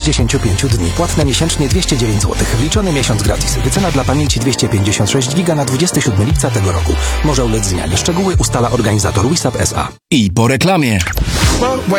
65 dni. Płatne miesięcznie 209 zł. Wliczony miesiąc gratis. Wycena dla pamięci 256 giga na 27 lipca tego roku. Może ulec zmianie. Szczegóły ustala organizator WISAP SA. I po reklamie.